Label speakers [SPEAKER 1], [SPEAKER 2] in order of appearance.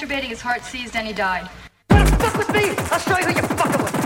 [SPEAKER 1] masturbating, his heart seized, and he died.
[SPEAKER 2] Better fuck with me! I'll show you who you're fucking with!